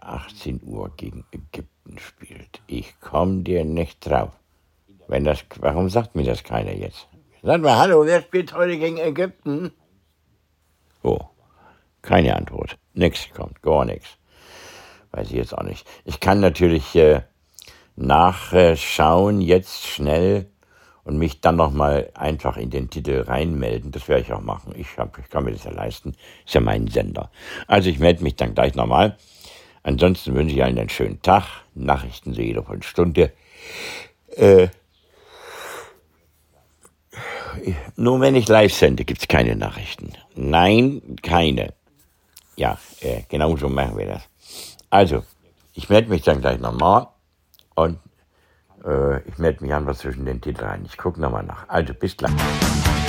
18 Uhr gegen Ägypten spielt. Ich komm dir nicht drauf. Warum sagt mir das keiner jetzt? Sag mal, hallo, wer spielt heute gegen Ägypten? Oh, keine Antwort. Nix kommt, gar nichts. Weiß ich jetzt auch nicht. Ich kann natürlich nachschauen, jetzt schnell und mich dann nochmal einfach in den Titel reinmelden. Das werde ich auch machen. Ich kann mir das ja leisten. Ist ja mein Sender. Also ich melde mich dann gleich nochmal. Ansonsten wünsche ich allen einen schönen Tag. Nachrichten so jede Stunde. Nur wenn ich live sende, gibt es keine Nachrichten. Nein, keine. Ja, genau so machen wir das. Also, ich melde mich dann gleich nochmal und ich melde mich einfach zwischen den Titeln rein. Ich gucke nochmal nach. Also, bis gleich.